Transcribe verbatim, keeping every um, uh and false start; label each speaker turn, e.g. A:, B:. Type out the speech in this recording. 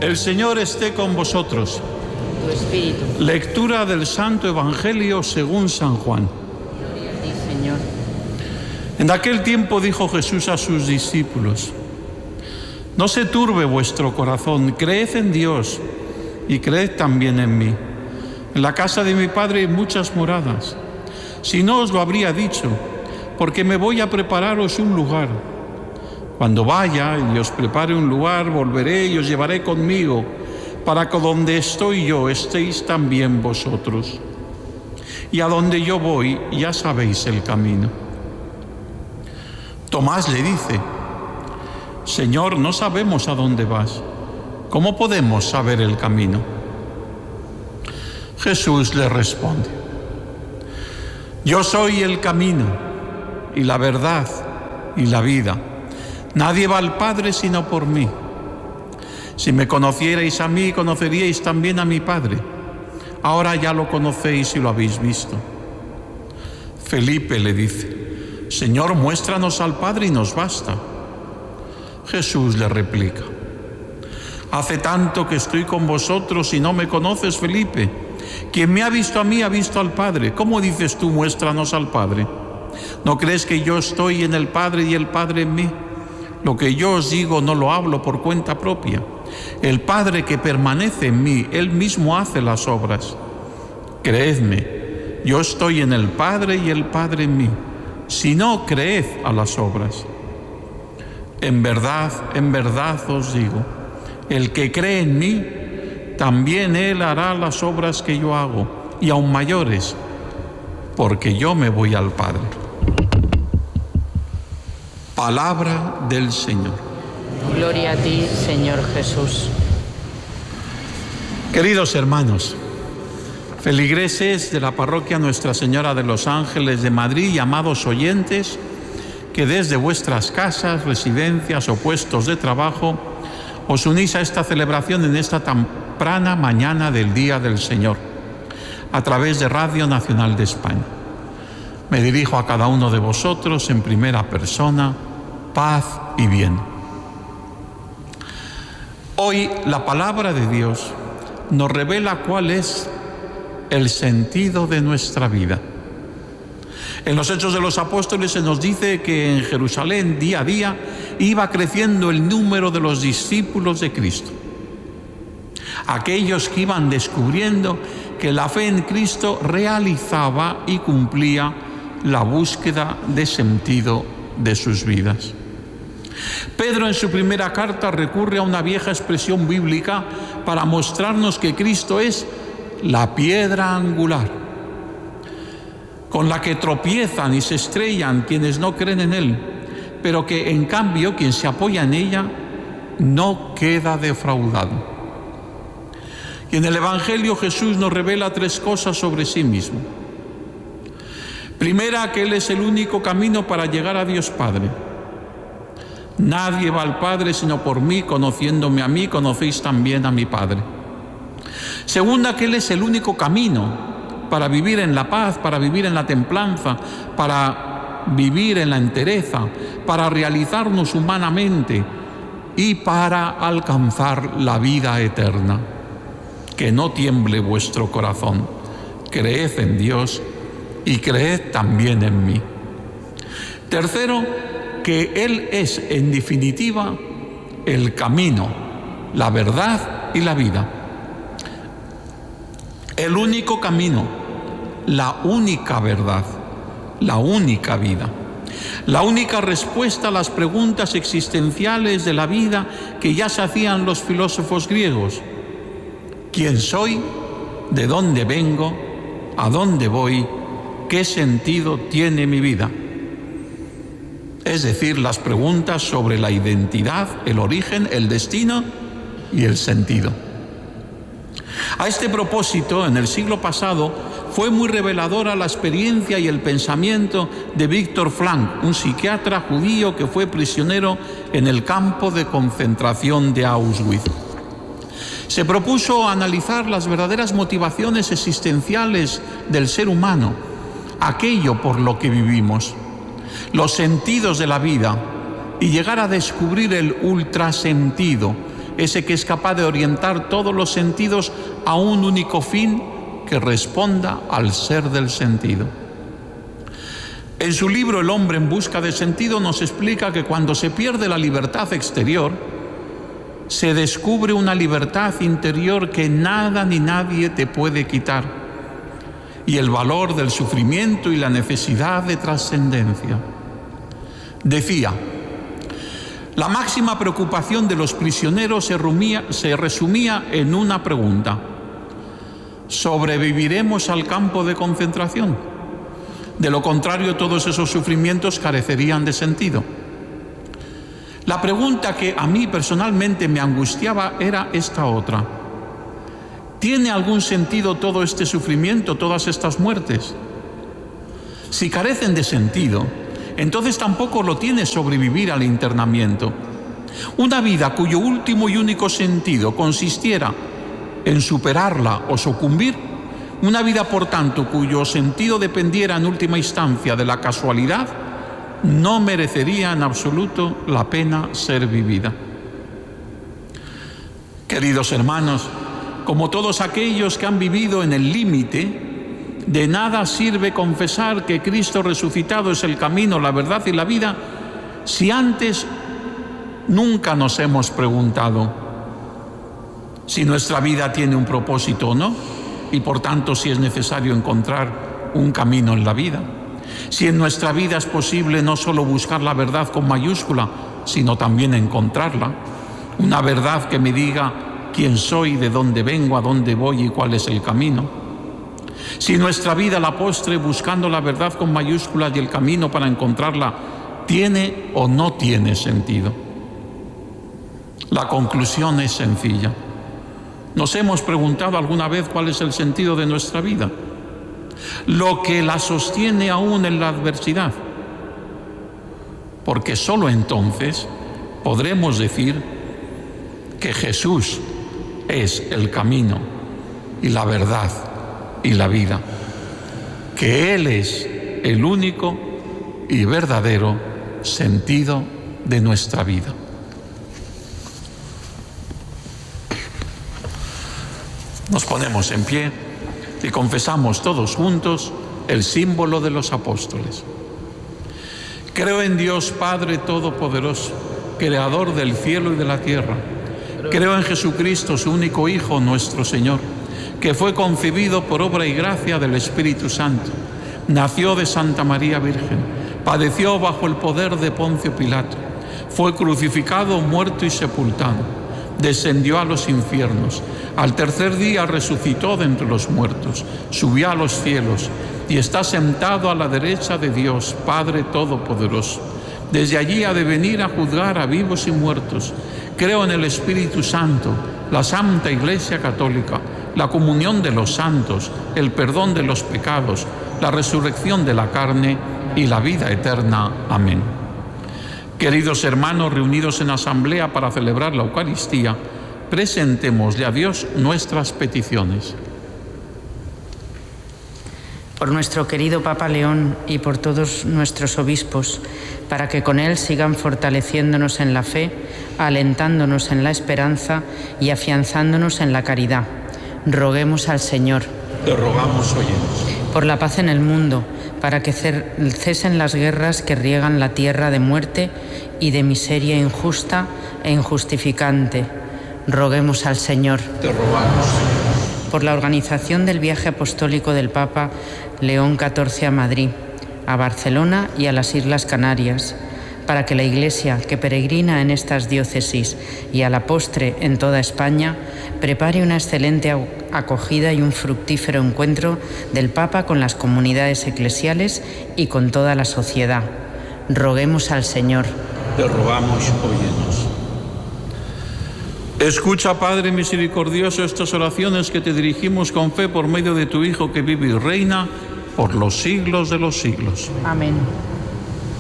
A: El Señor esté con vosotros.
B: Tu espíritu.
A: Lectura del Santo Evangelio según San Juan.
B: Gloria a ti, Señor.
A: En aquel tiempo dijo Jesús a sus discípulos: no se turbe vuestro corazón, creed en Dios y creed también en mí. En la casa de mi Padre hay muchas moradas. Si no os lo habría dicho, porque me voy a prepararos un lugar. Cuando vaya y os prepare un lugar, volveré y os llevaré conmigo, para que donde estoy yo estéis también vosotros. Y a donde yo voy ya sabéis el camino. Tomás le dice: Señor, no sabemos a dónde vas. ¿Cómo podemos saber el camino? Jesús le responde: yo soy el camino y la verdad y la vida. Nadie va al Padre sino por mí. Si me conocierais a mí, conoceríais también a mi Padre. Ahora ya lo conocéis y lo habéis visto. Felipe le dice: Señor, muéstranos al Padre y nos basta. Jesús le replica: hace tanto que estoy con vosotros y no me conoces, Felipe. Quien me ha visto a mí ha visto al Padre. ¿Cómo dices tú, muéstranos al Padre? ¿No crees que yo estoy en el Padre y el Padre en mí? Lo que yo os digo no lo hablo por cuenta propia. El Padre que permanece en mí, Él mismo hace las obras. Creedme, yo estoy en el Padre y el Padre en mí. Si no, creed a las obras. En verdad, en verdad os digo, el que cree en mí, también él hará las obras que yo hago, y aún mayores, porque yo me voy al Padre. Palabra del Señor.
B: Gloria a ti, Señor Jesús.
A: Queridos hermanos, feligreses de la parroquia Nuestra Señora de los Ángeles de Madrid y amados oyentes, que desde vuestras casas, residencias o puestos de trabajo os unís a esta celebración en esta temprana mañana del Día del Señor, a través de Radio Nacional de España. Me dirijo a cada uno de vosotros en primera persona: paz y bien. Hoy la palabra de Dios nos revela cuál es el sentido de nuestra vida. En los Hechos de los Apóstoles se nos dice que en Jerusalén día a día iba creciendo el número de los discípulos de Cristo. Aquellos que iban descubriendo que la fe en Cristo realizaba y cumplía la búsqueda de sentido de sus vidas. Pedro en su primera carta recurre a una vieja expresión bíblica para mostrarnos que Cristo es la piedra angular, con la que tropiezan y se estrellan quienes no creen en Él, pero que en cambio quien se apoya en ella no queda defraudado. Y en el Evangelio Jesús nos revela tres cosas sobre sí mismo. Primera, que Él es el único camino para llegar a Dios Padre. Nadie va al Padre sino por mí, conociéndome a mí, conocéis también a mi Padre. Segunda, que Él es el único camino para vivir en la paz, para vivir en la templanza, para vivir en la entereza, para realizarnos humanamente y para alcanzar la vida eterna. Que no tiemble vuestro corazón, creed en Dios y creed también en mí. Tercero, que Él es en definitiva el camino, la verdad y la vida. El único camino, la única verdad, la única vida, la única respuesta a las preguntas existenciales de la vida que ya se hacían los filósofos griegos. ¿Quién soy? ¿De dónde vengo? ¿A dónde voy? ¿Qué sentido tiene mi vida? Es decir, las preguntas sobre la identidad, el origen, el destino y el sentido. A este propósito, en el siglo pasado, fue muy reveladora la experiencia y el pensamiento de Viktor Frankl, un psiquiatra judío que fue prisionero en el campo de concentración de Auschwitz. Se propuso analizar las verdaderas motivaciones existenciales del ser humano, aquello por lo que vivimos, los sentidos de la vida, y llegar a descubrir el ultrasentido, ese que es capaz de orientar todos los sentidos a un único fin que responda al ser del sentido. En su libro El hombre en busca de sentido nos explica que cuando se pierde la libertad exterior, se descubre una libertad interior que nada ni nadie te puede quitar, y el valor del sufrimiento y la necesidad de trascendencia. Decía, la máxima preocupación de los prisioneros se, rumía, se resumía en una pregunta: ¿sobreviviremos al campo de concentración? De lo contrario, todos esos sufrimientos carecerían de sentido. La pregunta que a mí personalmente me angustiaba era esta otra: ¿tiene algún sentido todo este sufrimiento, todas estas muertes? Si carecen de sentido, entonces tampoco lo tiene sobrevivir al internamiento. Una vida cuyo último y único sentido consistiera en superarla o sucumbir, una vida, por tanto, cuyo sentido dependiera en última instancia de la casualidad, no merecería en absoluto la pena ser vivida. Queridos hermanos, como todos aquellos que han vivido en el límite, de nada sirve confesar que Cristo resucitado es el camino, la verdad y la vida, si antes nunca nos hemos preguntado si nuestra vida tiene un propósito o no, y por tanto si es necesario encontrar un camino en la vida. Si en nuestra vida es posible no solo buscar la verdad con mayúscula, sino también encontrarla, una verdad que me diga quién soy, de dónde vengo, a dónde voy y cuál es el camino. Si nuestra vida, a la postre, buscando la verdad con mayúsculas y el camino para encontrarla, tiene o no tiene sentido. La conclusión es sencilla. ¿Nos hemos preguntado alguna vez cuál es el sentido de nuestra vida? Lo que la sostiene aún en la adversidad. Porque solo entonces podremos decir que Jesús es el camino y la verdad y la vida, que Él es el único y verdadero sentido de nuestra vida. Nos ponemos en pie y confesamos todos juntos el símbolo de los apóstoles. Creo en Dios Padre Todopoderoso, Creador del cielo y de la tierra. Creo en Jesucristo, su único Hijo, nuestro Señor, que fue concebido por obra y gracia del Espíritu Santo. Nació de Santa María Virgen, padeció bajo el poder de Poncio Pilato, fue crucificado, muerto y sepultado. Descendió a los infiernos, al tercer día resucitó de entre los muertos, subió a los cielos y está sentado a la derecha de Dios, Padre Todopoderoso. Desde allí ha de venir a juzgar a vivos y muertos. Creo en el Espíritu Santo, la Santa Iglesia Católica, la comunión de los santos, el perdón de los pecados, la resurrección de la carne y la vida eterna. Amén. Queridos hermanos reunidos en asamblea para celebrar la Eucaristía, presentémosle a Dios nuestras peticiones.
B: Por nuestro querido Papa León y por todos nuestros obispos, para que con él sigan fortaleciéndonos en la fe, alentándonos en la esperanza y afianzándonos en la caridad. Roguemos al Señor.
A: Te rogamos, óyenos.
B: Por la paz en el mundo, para que cesen las guerras que riegan la tierra de muerte y de miseria injusta e injustificante. Roguemos al Señor.
A: Te rogamos.
B: Por la organización del viaje apostólico del Papa León catorce a Madrid, a Barcelona y a las Islas Canarias, para que la Iglesia que peregrina en estas diócesis y a la postre en toda España prepare una excelente acogida y un fructífero encuentro del Papa con las comunidades eclesiales y con toda la sociedad. Roguemos al Señor.
A: Te rogamos, óyenos. Escucha, Padre misericordioso, estas oraciones que te dirigimos con fe por medio de tu Hijo que vive y reina por los siglos de los siglos.
B: Amén.